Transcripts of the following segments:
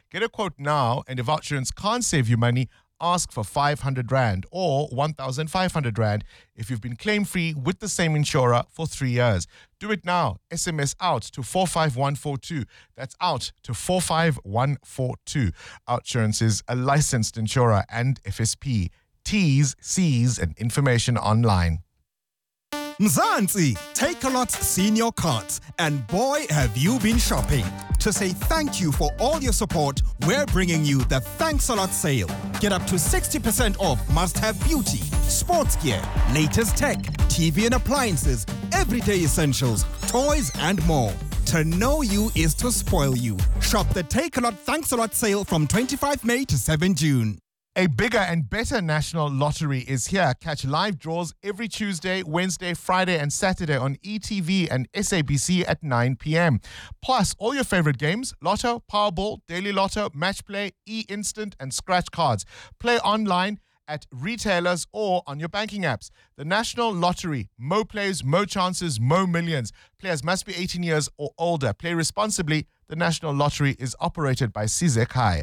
Get a quote now, and if OUTsurance can't save you money, ask for 500 Rand or 1,500 Rand if you've been claim-free with the same insurer for 3 years. Do it now. SMS out to 45142. That's out to 45142. OUTsurance is a licensed insurer and FSP. T's, C's, and information online. Mzansi, Takealot Senior Cards, and boy have you been shopping. To say thank you for all your support, we're bringing you the Thanks a Lot sale. Get up to 60% off must-have beauty, sports gear, latest tech, TV and appliances, everyday essentials, toys and more. To know you is to spoil you. Shop the Takealot Thanks a Lot sale from 25 May to 7 June. A bigger and better national lottery is here. Catch live draws every Tuesday, Wednesday, Friday and Saturday on ETV and SABC at 9 p.m. Plus, all your favorite games, Lotto, Powerball, Daily Lotto, Match Play, E-Instant and Scratch Cards. Play online at retailers or on your banking apps. The National Lottery. Mo plays, mo chances, mo millions. Players must be 18 years or older. Play responsibly. The National Lottery is operated by Sizek High.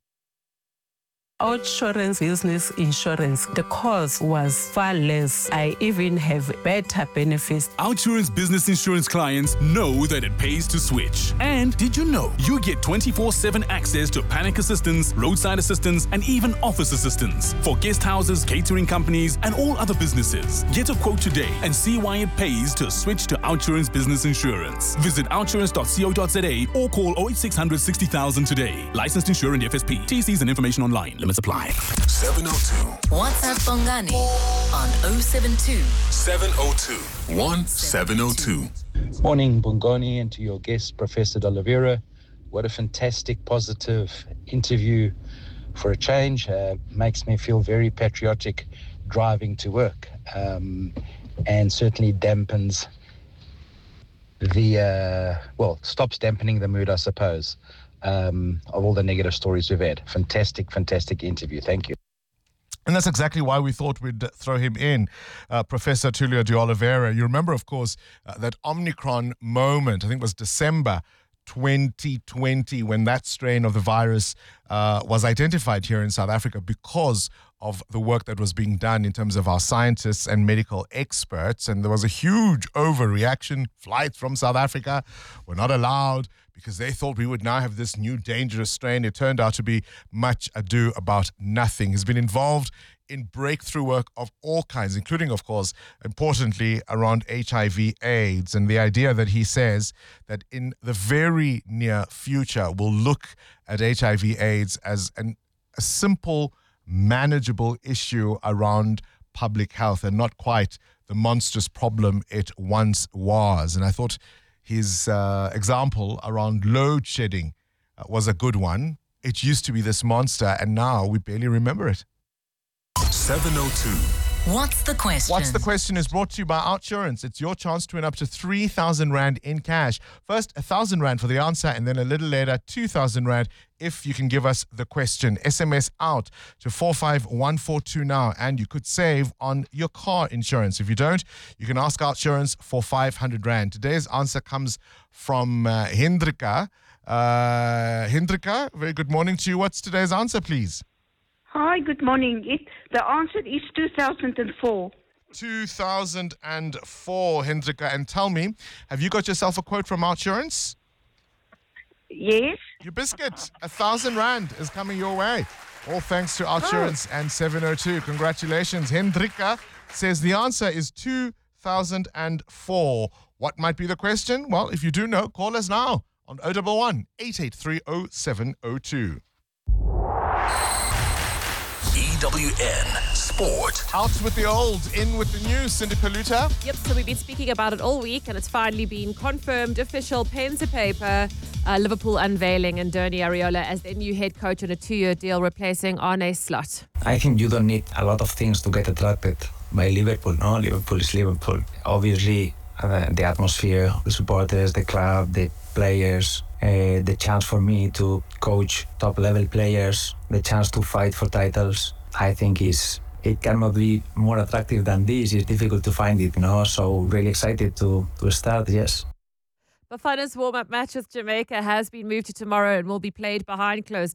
OUTsurance business insurance, the cost was far less. I even have better benefits. OUTsurance business insurance clients know that it pays to switch. And did you know you get 24/7 access to panic assistance, roadside assistance, and even office assistance for guest houses, catering companies, and all other businesses. Get a quote today and see why it pays to switch to OUTsurance business insurance. Visit outsurance.co.za or call 08600 60,000 today. Licensed insurer and FSP. TCs and information online. Limits apply. 702. WhatsApp Bongani on 072 702 1702. Morning, Bongani, and to your guest, Professor De Oliveira. What a fantastic, positive interview for a change. Makes me feel very patriotic driving to work, and certainly dampens the, stops dampening the mood, I suppose, of all the negative stories we've had. Fantastic interview. Thank you. And that's exactly why we thought we'd throw him in, Professor Tulio de Oliveira. You remember, of course, that Omicron moment, I think it was December 2020, when that strain of the virus was identified here in South Africa because of the work that was being done in terms of our scientists and medical experts. And there was a huge overreaction. Flights from South Africa were not allowed because they thought we would now have this new dangerous strain. It turned out to be much ado about nothing. He's been involved in breakthrough work of all kinds, including, of course, importantly, around HIV/AIDS. And the idea that he says that in the very near future, we'll look at HIV/AIDS as a simple, manageable issue around public health and not quite the monstrous problem it once was. And I thought his example around load shedding was a good one. It used to be this monster, and now we barely remember it. 702. What's the question? What's the question is brought to you by OUTsurance. It's your chance to win up to 3,000 Rand in cash. First, 1,000 Rand for the answer, and then a little later, 2,000 Rand if you can give us the question. SMS out to 45142 now, and you could save on your car insurance. If you don't, you can ask OUTsurance for 500 Rand. Today's answer comes from Hendrika. Hendrika, very good morning to you. What's today's answer, please? Hi, good morning. The answer is 2004. 2004, Hendrika. And tell me, have you got yourself a quote from OUTsurance? Yes. Your biscuit, 1,000 Rand is coming your way. All thanks to OUTsurance and 702. Congratulations. Hendrika says the answer is 2004. What might be the question? Well, if you do know, call us now on 011 883 0702. EWN Sport. Out with the old, in with the new. Cindy Paluta. Yep, so we've been speaking about it all week, and it's finally been confirmed, official, pen to paper. Liverpool unveiling Andoni Areola as their new head coach on a 2-year deal, replacing Arne Slot. I think you don't need a lot of things to get attracted by Liverpool. No, Liverpool is Liverpool. Obviously, the atmosphere, the supporters, the club, the players, the chance for me to coach top-level players, the chance to fight for titles, I think it cannot be more attractive than this. It's difficult to find it, so really excited to start, yes. Bafana's warm-up match with Jamaica has been moved to tomorrow and will be played behind closed